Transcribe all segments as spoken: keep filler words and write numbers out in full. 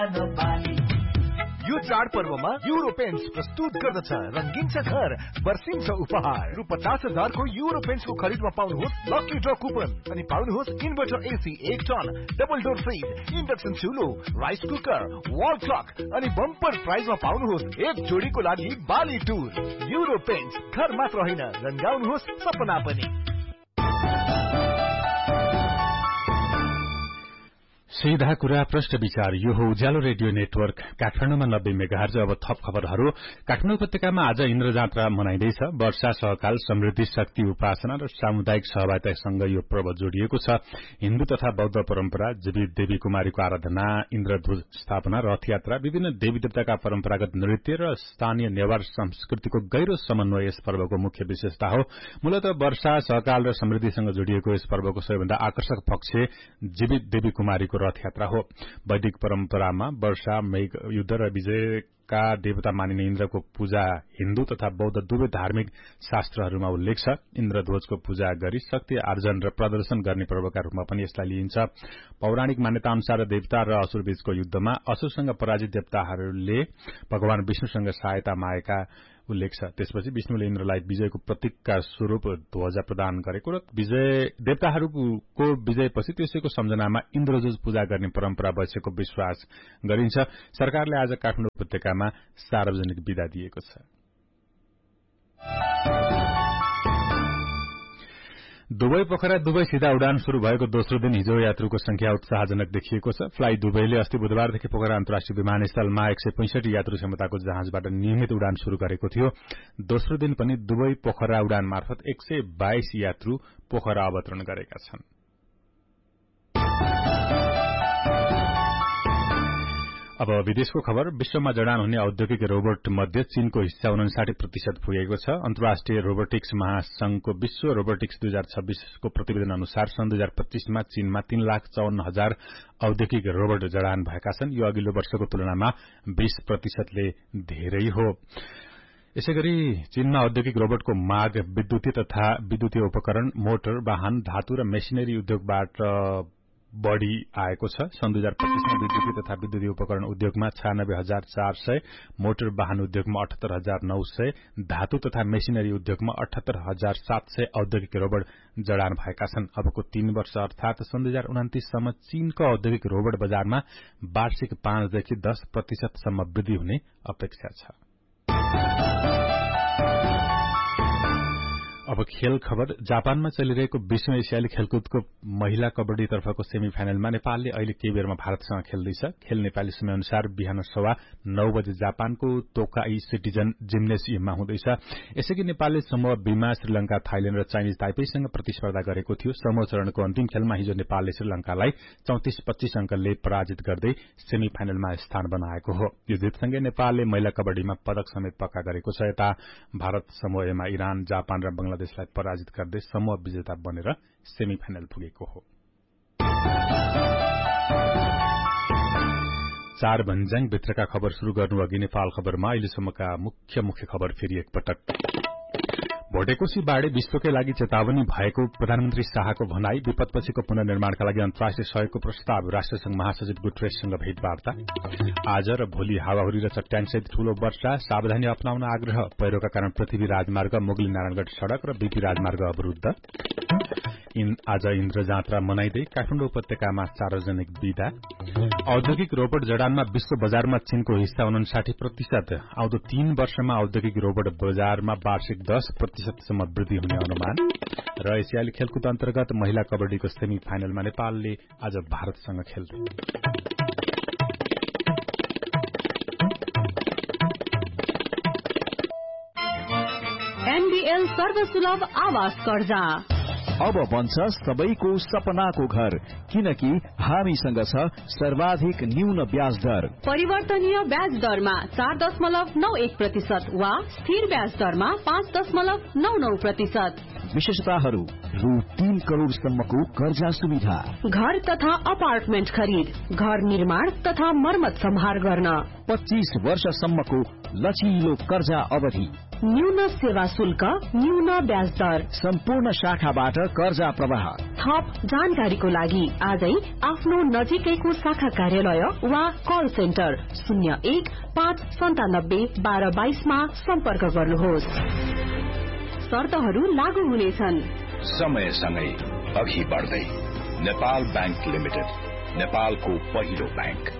यो चाडपर्वमा euro paints प्रस्तुत गर्दछ रंगिन्छ घर वर्षिन्छ उपहार रु पचास हजारको युरो पेन्ट्सको खरिदमा पाउनुहोस् लकी ड्र कुपन अनि पाउनुहोस् इन्भर्टर एसी एक ton double door fridge induction चुलो rice cooker wall clock अनि बम्पर प्राइजमा पाउनुहोस् एक जोडीको लागि बाली टुर। युरो पेन्ट्स घर मात्र होइन रंगाउनुहोस् सपना पनि। सीधा कुरा प्रश्न विचार यो हो उज्यालो रेडियो नेटवर्क काठमाडौँमा नब्बे मेगाहर्ज। अब थप खबरहरू। काठमाडौँ उपत्यकामा आज इन्द्र जात्रा मनाइँदैछ। वर्षा सहकाल समृद्धि शक्ति उपासना र सामुदायिक सहभागितासँग यो पर्व जोडिएको छ। हिन्दू तथा बौद्ध परम्परा जीवित देवी कुमारीको आराधना इन्द्रध्वज स्थापना रथयात्रा विभिन्न देवी देवताका परम्परागत नृत्य र स्थानीय नेवार संस्कृतिको गहिरो समन्वय यस पर्वको मुख्य विशेषता हो। मूलत वर्षा सहकाल र समृद्धिसँग जोडिएको यस पर्वको सबैभन्दा आकर्षक पक्ष जीवित देवी कुमारीको रथयात्रा हो। वैदिक परम्परामा वर्षा मेघ युद्ध र विजयका देवता मानिने इन्द्रको पूजा हिन्दू तथा बौद्ध दुवै धार्मिक शास्त्रहरूमा उल्लेख छ। इन्द्रध्वजको पूजा गरी शक्ति आर्जन र प्रदर्शन गर्ने पर्वका रूपमा पनि यसलाई लिइन्छ। पौराणिक मान्यता अनुसार देवता र असुरबीचको युद्धमा असुरसँग पराजित देवताहरूले भगवान विष्णुसँग सहायता मागेका उल्लेख छ। त्यसपछि विष्णुले इन्द्रलाई विजयको प्रतीकका स्वरूप ध्वज प्रदान गरेको र विजय देवताहरूको विजयपछि त्यसैको सम्झनामा इन्द्रध्वज पूजा गर्ने परम्परा बसेको विश्वास गरिन्छ। सरकारले आज काठमाडौँ उपत्यकामा सार्वजनिक बिदा दिएको छ। दुबई पोखरा दुबई सीधा उडान शुरू भएको दोस्रो दिन हिजो यात्रुको संख्या उत्साहजनक देखिएको छ। फ्लाइ दुबईले अस्ति बुधबारदेखि पोखरा अन्तर्राष्ट्रिय विमानस्थलमा एक सय पैंसठी यात्रु क्षमताको जहाजबाट नियमित उडान शुरू गरेको थियो। दोस्रो दिन पनि दुबई पोखरा उडान मार्फत एक सय बाइस यात्रु पोखरा अवतरण गरेका छन्। अब विदेशको खबर। विश्वमा जडान हुने औद्योगिक रोबोट मध्ये चीनको हिस्सा उनासाठी प्रतिशत पुगेको छ। अन्तर्राष्ट्रिय रोबोटिक्स महासंघको विश्व रोबोटिक्स दुई हजार छब्बीसको प्रतिवेदन अनुसार सन् दुई हजार पच्चीसमा चीनमा तीन लाख चौन्न हजार औद्योगिक रोबोट जडान भएका छन्। यो अघिल्लो वर्षको तुलनामा बीस प्रतिशतले धेरै हो। यसैगरी चीनमा औद्योगिक रोबोटको माग विद्युतीय तथा विद्युतीय उपकरण मोटर वाहन धातु र मेसिनरी उद्योगबाट बढ़ी आएको छ। सन् दुई हजार पच्चीसमा विद्युतीय तथा विद्युतीय उपकरण उद्योगमा छयानब्बे हजार चार सय मोटर वाहन उद्योगमा अठहत्तर हजार नौ सय धातु तथा मेसिनरी उद्योगमा अठहत्तर हजार सात सय औद्योगिक रोबोट जडान भएका छन्। अबको तीन वर्ष अर्थात सन् दुई हजार उनातिससम्म चीनको औद्योगिक रोबोट बजारमा वार्षिक पाँचदेखि दस प्रतिशतसम्म वृद्धि हुने अपेक्षा छ। अब खेल खबर। जापानमा चलिरहेको विश्व एसियाली खेलकुदको महिला कबड्डी तर्फको सेमी फाइनलमा नेपालले अहिले केही बेरमा भारतसँग खेल्दैछ। खेल नेपाली समय अनुसार बिहान सवा नौ बजे जापानको तोकाई सिटिजन जिम्नेसियममा हुँदैछ। यसैगरी नेपालले समूह बीमा श्रीलंका थाइल्याण्ड र चाइनिज ताइपेईसँग प्रतिस्पर्धा गरेको थियो। समूह चरणको अन्तिम खेलमा हिजो नेपालले श्रीलंकालाई चौतिस पच्चीस अंकले पराजित गर्दै सेमी फाइनलमा स्थान बनाएको हो। यो जितसँगै नेपालले महिला कबड्डीमा पदक समेत पक्का गरेको छ। यता भारत समूह एमा इरान जापान र बंगलादेश देशलाई पराजित गर्दै समूह विजेता बनेर सेमी फाइनल पुगेको हो। चार भन्ज्याङ भित्रका खबर शुरू गर्नु अघि नेपाल खबरमा अहिलेसम्मका मुख्य मुख्य खबर फेरि एकपटक। भोटेकोशी बाढी विश्वकै लागि चेतावनी भएको प्रधानमन्त्री शाहको भनाई। विपदपछिको पुनर्निर्माणका लागि अन्तर्राष्ट्रिय सहयोगको प्रस्ताव। राष्ट्रसंघ महासचिव गुटरेससँग भेटवार्ता। आज र भोलि हावाहुरी र चट्याङसहित ठूलो वर्षा सावधानी अपनाउन आग्रह। पहिरोका कारण पृथ्वी राजमार्ग मुगली नारायणगढ़ सड़क र बीपी राजमार्ग अवरूद्ध। आज इन्द्र जात्रा मनाइँदै काठमाडौँ उपत्यकामा सार्वजनिक बिदा। औद्योगिक रोबोट जडानमा विश्व बजारमा चीनको हिस्सा उनासाठी प्रतिशत। आउँदो तीन वर्षमा औद्योगिक रोबोट बजारमा वार्षिक दस प्रतिशतसम्म वृद्धि हुने अनुमान। र एसियाली खेलकुद अन्तर्गत महिला कबड्डीको सेमी फाइनलमा नेपालले आज भारतसँग खेल्दै। एनबीएल सर्वसुलभ आवास कर्जा अब बन्छ सबैको सपनाको घर, किनकि हामीसँग छ सर्वाधिक न्यून ब्याज दर। परिवर्तनीय ब्याज दरमा चार दशमलव नौ एक प्रतिशत वा स्थिर ब्याज दरमा पाँच दशमलव नौ नौ प्रतिशत। विशेषताहरू रु तीन करोड़सम्मको कर्जा सुविधा, घर तथा अपार्टमेन्ट खरिद, घर निर्माण तथा मर्मत सम्हार गर्न, पच्चीस वर्षसम्मको लचिलो कर्जा अवधि, न्यून सेवा शुल्क, न्यून ब्याज दर, सम्पूर्ण शाखाबाट कर्जा प्रवाह। थप जानकारीको लागि आजै आफ्नो नजिकैको शाखा कार्यालय वा कल सेन्टर शून्य एक पाँच सन्तानब्बे बाह्र बाइसमा सम्पर्क गर्नुहोस्। शर्तहरू लागू हुनेछन्। समयसँगै अघि बढ्दै नेपाल बैंक लिमिटेड, नेपालको पहिलो bank.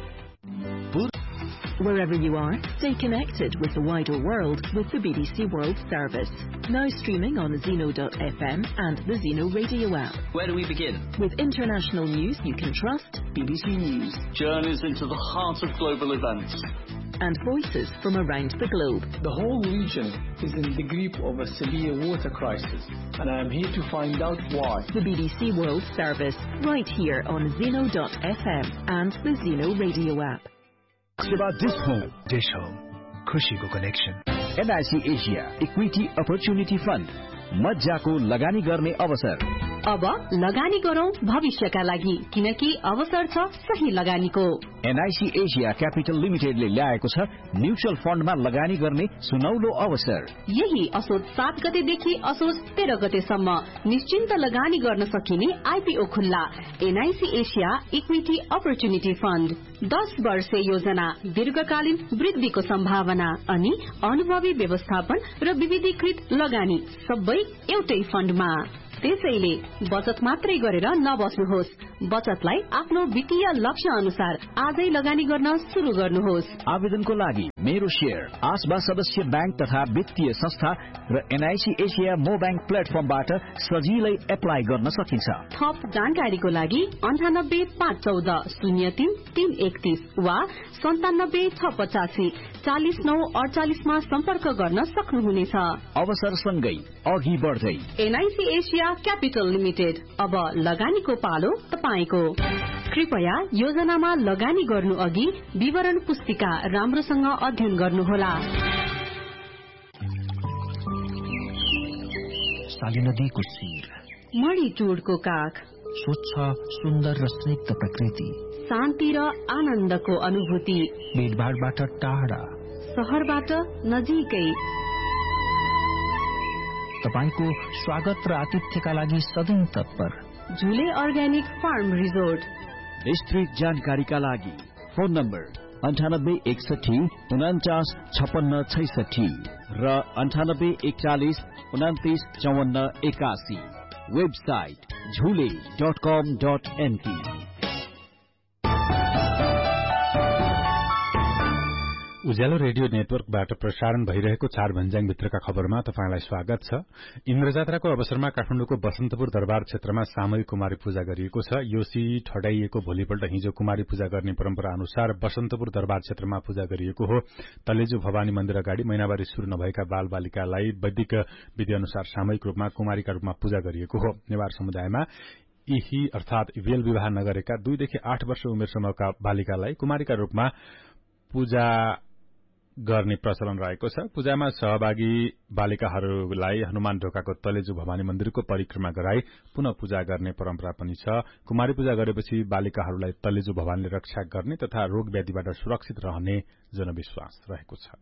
Wherever you are, stay connected with the wider world with the B B C World Service. Now streaming on Zeno dot F M and the Zeno radio app. Where do we begin? With international news you can trust, B B C News. Journeys into the heart of global events. And voices from around the globe. The whole region is in the grip of a severe water crisis, and I am here to find out why. The B B C World Service, right here on Zeno dot F M and the Zeno radio app. सेवा dish home, dish home, खुशीको connection. NIC Asia equity opportunity fund, मज्जाको लगानी गर्ने अवसर। अब लगानी गरौं भविष्यका लागि, किनकि अवसर छ सही लगानीको। एनआईसी एशिया क्यापिटल लिमिटेडले ल्याएको छ म्युचुअल फण्डमा लगानी गर्ने सुनौलो अवसर। यही असोज सात गतेदेखि असोज तेह्र गतेसम्म निश्चिन्त लगानी गर्न सकिने आईपीओ खुल्ला। NIC Asia equity opportunity fund, दस वर्षे योजना, दीर्घकालीन वृद्धिको सम्भावना अनि अनुभवी व्यवस्थापन र विविधीकृत लगानी सबै एउटै फण्डमा। त्यसैले बचत मात्रै गरेर नबस्नुहोस्, बचतलाई आफ्नो वित्तीय लक्ष्य अनुसार आजै लगानी गर्न शुरू गर्नुहोस्। आवेदनको लागि मेरो शेयर, आसबा सदस्य बैंक तथा वित्तीय संस्था र एनआईसी एशिया मो बैंक प्लेटफर्मबाट सजिलै एप्लाई गर्न सकिन्छ। थप जानकारीको लागि अन्ठानब्बे पाँच चौध शून्य तीन तीन एकतीस वा सन्तानब्बे छ पचासी चालिस नौ अडचालिसमा सम्पर्क गर्न सक्नुहुनेछ। अवसरसँगै अघि बढ्दै एनआईसी एशिया क्यापिटल लिमिटेड, अब लगानीको पालो तपाईको। कृपया योजनामा लगानी गर्नु अघि विवरण पुस्तिका राम्रोसँग अध्ययन गर्नुहोला। साली नदीको शिर, मणिटुडको काख, स्वच्छ सुन्दर र स्निग्ध प्रकृति, शान्ति र आनन्दको अनुभूति, भीडभाडबाट टाढा, शहरबाट नजिकै। तपाईको स्वागत र आतिथ्यका लागि सधैँ तत्पर झुले अर्ग्यानिक फार्म रिजोर्ट। विस्तृत जानकारीका लागि फोन नम्बर अन्ठानब्बे एकसठी उनाचास छपन्न छैसठी र अन्ठानब्बे एकचालिस उनातिस चौवन्न एकासी। वेबसाइट झुले डट कम डट एनपी। उज्यालो रेडियो नेटवर्कबाट प्रसारण भइरहेको चार भन्ज्याङ भित्रका खबरमा तपाईंलाई स्वागत छ। इन्द्रजात्राको अवसरमा काठमाडौँको बसन्तपुर दरबार क्षेत्रमा सामूहिक कुमारी पूजा गरिएको छ। योसी ठडाइएको भोलिपल्ट हिजो कुमारी पूजा गर्ने परम्परा अनुसार बसन्तपुर दरबार क्षेत्रमा पूजा गरिएको हो। तलेजु भवानी मन्दिर अगाडि महिनावारी शुरू नभएका बाल बालिकालाई वैदिक विधि अनुसार सामूहिक रूपमा कुमारीका रूपमा पूजा गरिएको हो। नेवार समुदायमा यही अर्थात बेल विवाह नगरेका दुईदेखि आठ वर्ष उमेर समूहका बालिकालाई कुमारीका रूपमा पूजा गर्ने प्रचलन रहेको छ। पूजामा सहभागी बालिकाहरूलाई हनुमान ढोकाको तलेजु भवानी मन्दिरको परिक्रमा गराई पुनः पूजा गर्ने परम्परा पनि छ। कुमारी पूजा गरेपछि बालिकाहरूलाई तलेजु भवानीले रक्षा गर्ने तथा रोग व्याधिबाट सुरक्षित रहने जनविश्वास रहेको छ।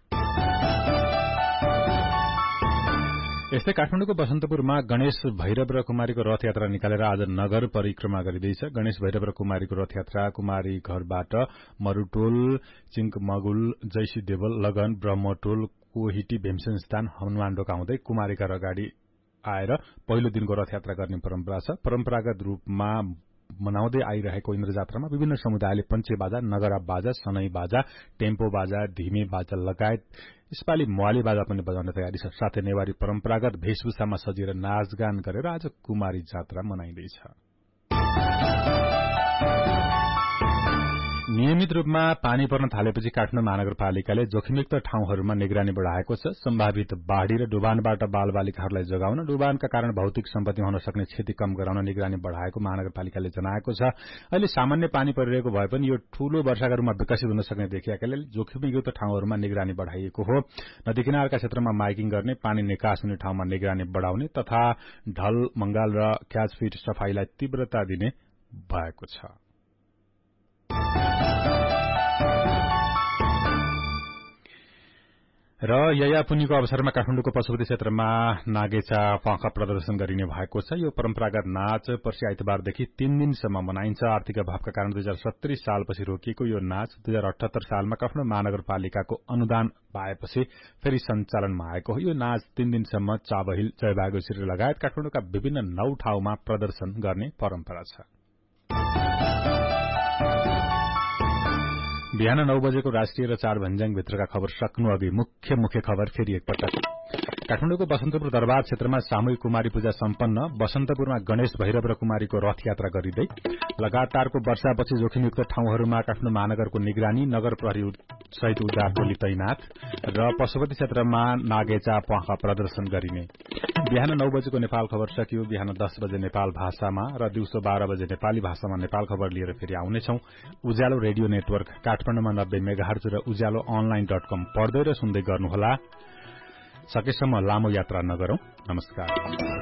यस्तै काठमाडौँको बसन्तपुरमा गणेश भैरव र कुमारीको रथयात्रा निकालेर आज नगर परिक्रमा गरिँदैछ। गणेश भैरव र कुमारीको रथयात्रा कुमारी घरबाट मरूटोल, चिङ्कमगुल, जैसी देवल, लगन, ब्रह्मटोल, कोहिटी, भीमसेन स्थान, हनुमान ढोका हुँदै कुमारी घर अगाडि आएर पहिलो दिनको रथयात्रा गर्ने परम्परा छ। परम्परागत रूपमा मनाउँदै आइरहेको इन्द्रजात्रामा विभिन्न समुदायले पञ्चे बाजा, नगरा बाजा, सनै बाजा, टेम्पो बाजा, धिमे बाजा लगायत यसपालि मुवाली बाजा पनि बजाउने तयारी छ। साथै नेवारी परम्परागत वेशभूषामा सजिएर नाचगान गरेर आज कुमारी जात्रा मनाइँदैछ। नियमित रूपमा पानी पर्न थालेपछि काठमाडौँ महानगरपालिकाले जोखिमयुक्त ठाउँहरूमा निगरानी बढ़ाएको छ। सम्भावित बाढ़ी र डुबानबाट बालबालिकाहरूलाई जोगाउन, डुबानका कारण भौतिक सम्पत्ति हुन सक्ने क्षति कम गराउन निगरानी बढ़ाएको महानगरपालिकाले जनाएको छ। अहिले सामान्य पानी परिरहेको भए पनि यो ठूलो वर्षाका रूपमा विकसित हुन सक्ने देखिएकाले जोखिमयुक्त ठाउँहरूमा निगरानी बढ़ाइएको हो। नदी किनारका क्षेत्रमा माइकिङ गर्ने, पानी निकास हुने ठाउँमा निगरानी बढ़ाउने तथा ढल, मंगाल र क्याचफिट सफाईलाई तीव्रता दिने भएको छ। र ययापुनीको अवसरमा काठमाडौँको पशुपति क्षेत्रमा नागेचा पंखा प्रदर्शन गरिने भएको छ। यो परम्परागत नाच पर्सि आइतबारदेखि तीन दिनसम्म मनाइन्छ। आर्थिक अभावका कारण दुई हजार सत्तरी सालपछि रोकिएको यो नाच दुई हजार अठहत्तर सालमा काठमाडौँ महानगरपालिकाको अनुदान पाएपछि फेरि सञ्चालनमा आएको हो। यो नाच तीन दिनसम्म चाबहिल, जयबागेश्वरी लगायत काठमाडौँका विभिन्न नौ ठाउँमा प्रदर्शन गर्ने परम्परा छ। बिहान नौ बजेको राष्ट्रिय र चार भन्ज्याङ भित्रका खबर सक्नु अघि मुख्य मुख्य खबर फेरि एकपटक। काठमाडौँको बसन्तपुर दरबार क्षेत्रमा सामूहिक कुमारी पूजा सम्पन्न। बसन्तपुरमा गणेश भैरव र कुमारीको रथ यात्रा गरिँदै। लगातारको वर्षापछि जोखिमयुक्त ठाउँहरूमा काठमाडौँ महानगरको निगरानी, नगर प्रहरी सहित उद्धार टोली तैनात र पशुपति क्षेत्रमा नागेचा पंखा प्रदर्शन गरिने। बिहान नौ बजेको नेपाल खबर सकियो। बिहान दस बजे नेपाल भाषामा र दिउँसो बाह्र बजे नेपाली भाषामा नेपाल खबर लिएर फेरि आउनेछौं। उज्यालो रेडियो नेटवर्क काठमाडौँमा नब्बे मेगाहर्ज र उज्यालो अनलाइन डट कम पढ्दै र सुन्दै गर्नुहोला। सकेसम्म लामो यात्रा नगरौं। नमस्कार।